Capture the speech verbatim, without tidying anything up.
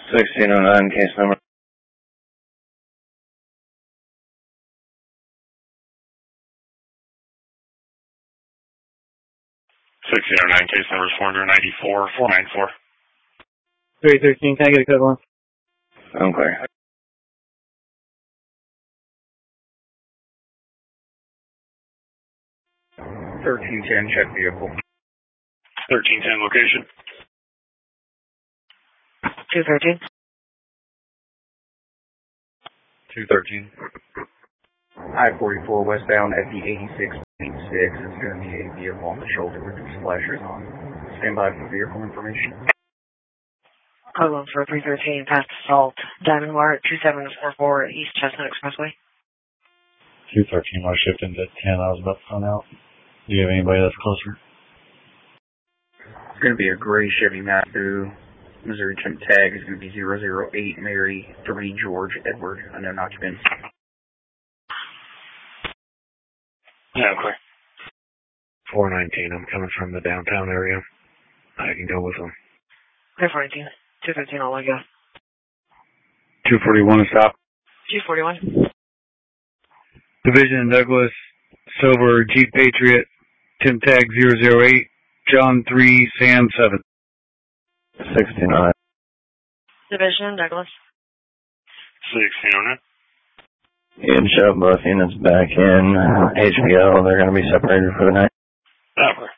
sixteen oh nine, case number. sixteen oh nine, case number is four ninety-four, four ninety-four. three thirteen, can I get a code one? I'm clear. thirteen ten, check vehicle. thirteen ten, location. two thirteen. two thirteen. I forty-four westbound at the eighty-six point six is going to be a vehicle on the shoulder with some flashers on. Stand by for vehicle information. Code one for three thirteen, past assault. Diamond Mart, two seven four four, East Chestnut Expressway. two thirteen, my shift into ten, I was about to find out. Do you have anybody that's closer? It's going to be a gray Chevy Malibu. Missouri trim tag is going to be zero zero eight Mary three George Edward, unknown occupant. Yeah, clear. four nineteen, I'm coming from the downtown area. I can go with them. Clear four nineteen. two thirteen, all I got. two forty-one to stop. two forty-one. Division in Douglas, silver Jeep Patriot, Tim tag zero zero eight, John three, Sam seven. sixteen oh nine. Division, Douglas. sixteen oh nine. You can show both units back in H B O. They're going to be separated for the night. Yeah, clear.